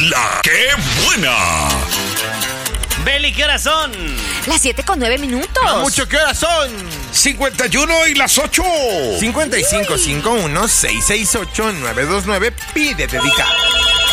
La ¡Qué buena! Beli, ¿qué horas son? Las 7:09. ¿A mucho qué horas son? 51 y las 8. 5551-668-929. Pide dedicar.